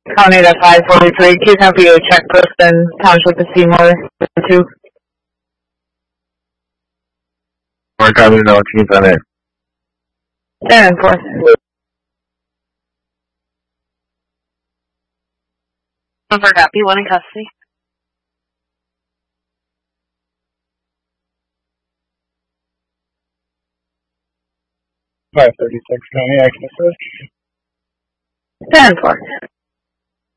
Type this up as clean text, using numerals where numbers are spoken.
County to 543, Keith Nephew, check Clifton, Township of Seymour, 2. Mark County, no, Keith on it. 10 and 4. Over copy, 1 in custody. .536 County, action assist. 10 and 4.